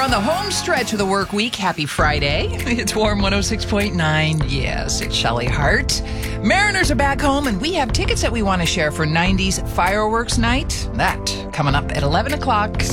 on the home stretch of the work week. Happy Friday. It's Warm 106.9. Yes, it's Shelley Hart. Mariners are back home, and we have tickets that we want to share for 90s Fireworks Night. That coming up at 11 o'clock.